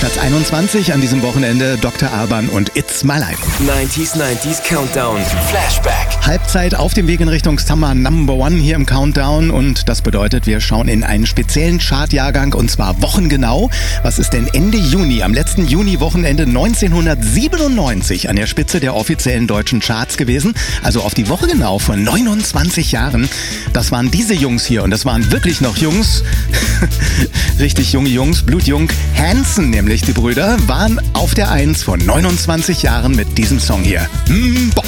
Platz 21 an diesem Wochenende Dr. Alban und It's My Life. 90s Countdown. Flashback. Halbzeit auf dem Weg in Richtung Summer Number One hier im Countdown und das bedeutet, wir schauen in einen speziellen Chartjahrgang und zwar wochengenau. Was ist denn Ende Juni, am letzten Juni-Wochenende 1997 an der Spitze der offiziellen deutschen Charts gewesen? Also auf die Woche genau vor 29 Jahren. Das waren diese Jungs hier und das waren wirklich noch Jungs. Richtig junge Jungs, blutjung. Hanson, nämlich die Brüder, waren auf der 1 vor 29 Jahren mit diesem Song hier.